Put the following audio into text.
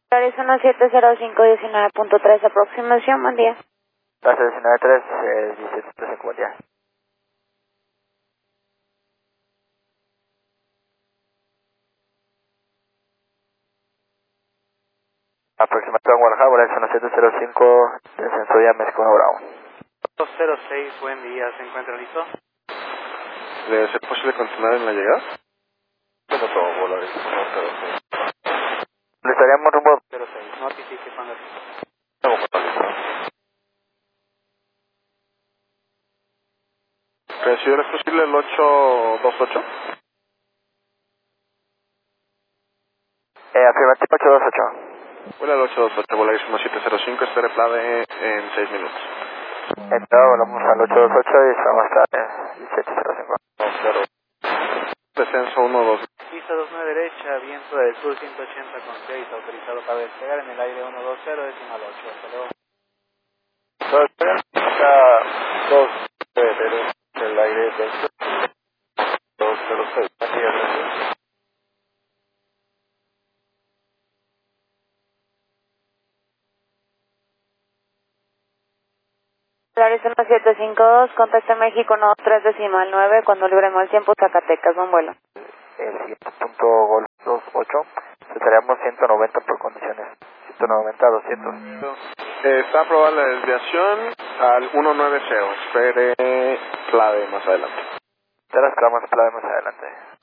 Aries 1705-19.3, aproximación, buen día. Gracias, 19.3, 17.3, buen día. Aproximación Guadalajara, Aries 1705, descenso ya México Bravo. 206, buen día, ¿se encuentra listo? ¿Debe ser posible continuar en la llegada? Tengo todo, Volaris 106. Le estaríamos rumbo 06, notifique cuando listo. ¿Considera posible el 828? Afirmativo 828. Vuela el 828, Volaris 1705, estaré plave en 6 minutos. Entonces volvamos al 828 y estamos hasta 1705. Descenso 12. Pista 29 derecha, viento del sur 180,6, autorizado para despegar en el aire 120, decimal 8, hasta luego. 2 del aire 20. 206. Así es. Aries 1752, contacto México 93 decimal 9, cuando libremos el tiempo, Zacatecas, buen vuelo. El siguiente punto, Gol 28, estaríamos 190 por condiciones. 190 a 200. Está aprobada la desviación al 190, espere clave más adelante. Ya las clavamos más adelante.